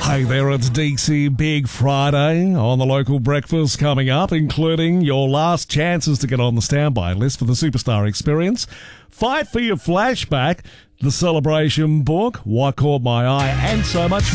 Hey there, it's DC. Big Friday on the local breakfast coming up, including your last chances to get on the standby list for the Superstar Experience. Fight for your flashback, the celebration book, What Caught My Eye, and so much more.